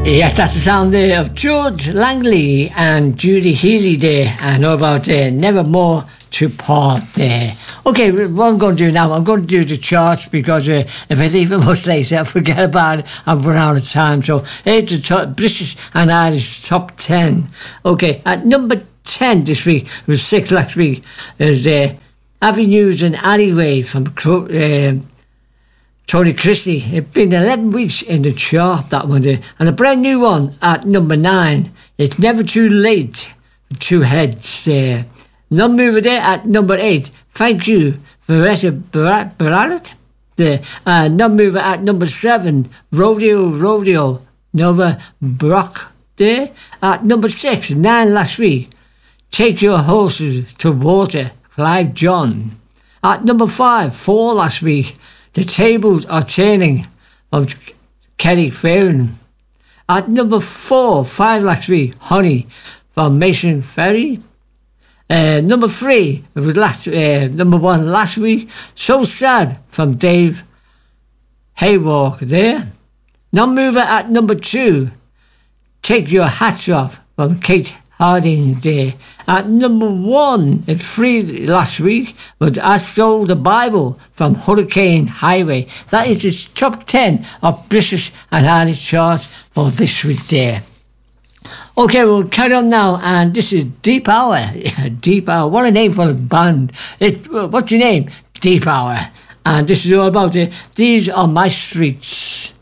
Yes, that's the sound there of George Langley and Judy Healy there. I know about Nevermore to Part there. Okay, what I'm going to do now, I'm going to do the charts because if I leave it much later, I'll forget about it. I'm running out of time. So here's the British and Irish top 10. Okay, at number 10 this week, it was 6 last week, is Avenues and Alleyway from Tony Christie. It's been 11 weeks in the chart, that one there. And a brand new one at number 9. It's Never Too Late for Two Heads there. Non-mover there at number 8. Thank You, Vanessa Barrett there. Non-mover at number 7. Rodeo, Nova Brock there. At number 6, 9 last week. Take Your Horses to Water, Clive John. At number 5, 4 last week. The Tables Are Turning of Kerry Fairn. At number 4, 5 last week, Honey from Mason Ferry. Number 3, it was number 1 last week, So Sad from Dave Haywalk there. Non-mover at number 2, Take Your Hats Off from Kate Harding there. At number 1, at 3 last week, was I Stole the Bible from Hurricane Highway. That is the top 10 of British and Irish charts for this week there. Okay, we'll carry on now, and this is Deep Hour. Deep Hour, what a name for a band. What's your name? Deep Hour. And this is all about it. These Are My Streets.